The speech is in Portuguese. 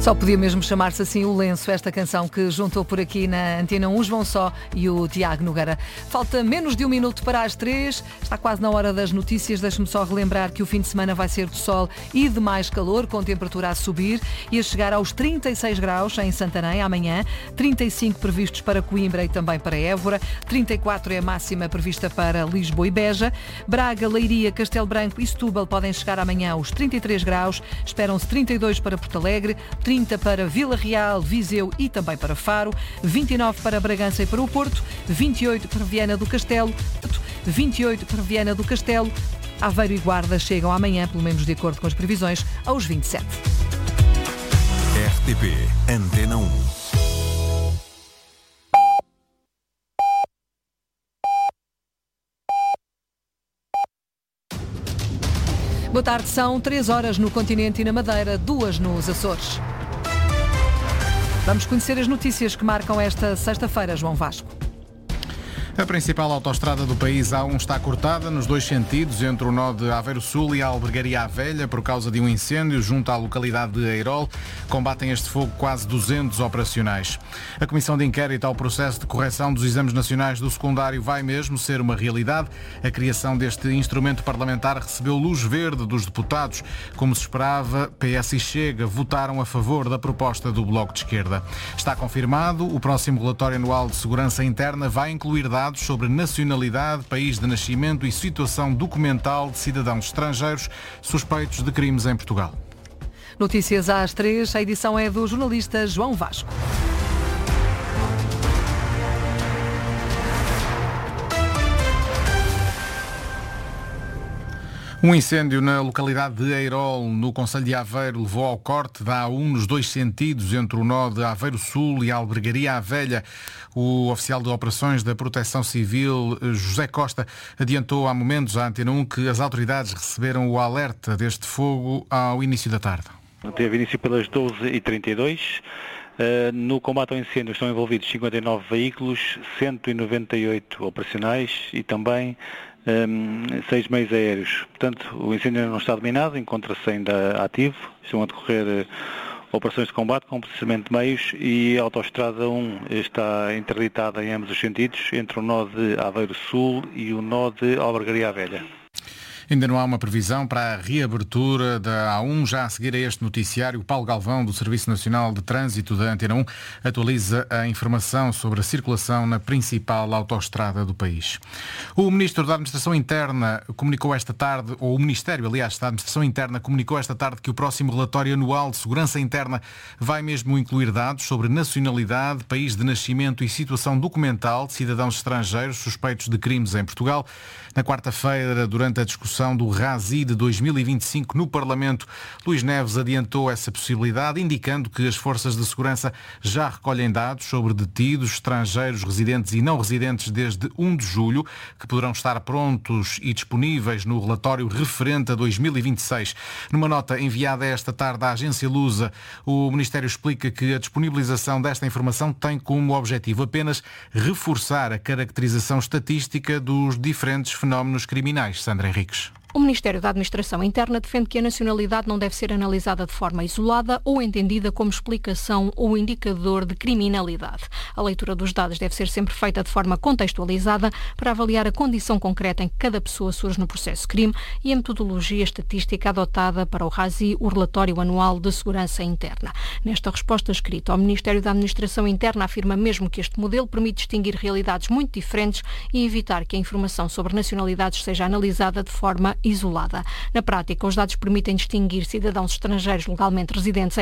Só podia mesmo chamar-se assim o lenço, esta canção que juntou por aqui na Antena 1 João Só e o Tiago Nogueira. Falta menos de 1 minuto para as 3, está quase na hora das notícias. Deixe-me só relembrar que o fim de semana vai ser de sol e de mais calor, com temperatura a subir e a chegar aos 36 graus em Santarém amanhã, 35 previstos para Coimbra e também para Évora, 34 é a máxima prevista para Lisboa e Beja, Braga, Leiria, Castelo Branco e Setúbal podem chegar amanhã aos 33 graus, esperam-se 32 para Porto Alegre, 30 para Vila Real, Viseu e também para Faro, 29 para Bragança e para o Porto, 28 para Viana do Castelo, 28 para Viana do Castelo, Aveiro e Guarda chegam amanhã, pelo menos de acordo com as previsões, aos 27. RTP Antena 1. Boa tarde, são 3 horas no continente e na Madeira, 2 nos Açores. Vamos conhecer as notícias que marcam esta sexta-feira, João Vasco. A principal autoestrada do país, A1, está cortada nos 2 sentidos, entre o nó de Aveiro Sul e a Albergaria à Velha, por causa de um incêndio junto à localidade de Eirol. Combatem este fogo quase 200 operacionais. A Comissão de Inquérito ao processo de correção dos exames nacionais do secundário vai mesmo ser uma realidade. A criação deste instrumento parlamentar recebeu luz verde dos deputados. Como se esperava, PS e Chega votaram a favor da proposta do Bloco de Esquerda. Está confirmado, o próximo relatório anual de segurança interna vai incluir dados sobre nacionalidade, país de nascimento e situação documental de cidadãos estrangeiros suspeitos de crimes em Portugal. Notícias às 3, a edição é do jornalista João Vasco. Um incêndio na localidade de Eirol, no concelho de Aveiro, levou ao corte da A1 nos 2 sentidos, entre o nó de Aveiro Sul e a Albergaria à Velha. O oficial de operações da Proteção Civil, José Costa, adiantou há momentos à Antena 1 que as autoridades receberam o alerta deste fogo ao início da tarde. Teve início pelas 12h32. No combate ao incêndio estão envolvidos 59 veículos, 198 operacionais e também 6 meios aéreos. Portanto, o incêndio ainda não está dominado, encontra-se ainda ativo. Estão a decorrer operações de combate com processamento de meios e a autoestrada 1 está interditada em ambos os sentidos, entre o nó de Aveiro Sul e o nó de Albergaria à Velha. Ainda não há uma previsão para a reabertura da A1. Já a seguir a este noticiário, o Paulo Galvão, do Serviço Nacional de Trânsito da Antena 1, atualiza a informação sobre a circulação na principal autoestrada do país. O Ministro da Administração Interna comunicou esta tarde, ou o Ministério, aliás, da Administração Interna comunicou esta tarde que o próximo relatório anual de segurança interna vai mesmo incluir dados sobre nacionalidade, país de nascimento e situação documental de cidadãos estrangeiros suspeitos de crimes em Portugal. Na quarta-feira, durante a discussão do RASI de 2025 no Parlamento, Luís Neves adiantou essa possibilidade, indicando que as forças de segurança já recolhem dados sobre detidos, estrangeiros, residentes e não residentes desde 1 de julho, que poderão estar prontos e disponíveis no relatório referente a 2026. Numa nota enviada esta tarde à agência Lusa, o Ministério explica que a disponibilização desta informação tem como objetivo apenas reforçar a caracterização estatística dos diferentes fenómenos criminais. Sandra Henriques. O Ministério da Administração Interna defende que a nacionalidade não deve ser analisada de forma isolada ou entendida como explicação ou indicador de criminalidade. A leitura dos dados deve ser sempre feita de forma contextualizada para avaliar a condição concreta em que cada pessoa surge no processo de crime e a metodologia estatística adotada para o RASI, o Relatório Anual de Segurança Interna. Nesta resposta escrita, o Ministério da Administração Interna afirma mesmo que este modelo permite distinguir realidades muito diferentes e evitar que a informação sobre nacionalidades seja analisada de forma isolada. Na prática, os dados permitem distinguir cidadãos estrangeiros legalmente residentes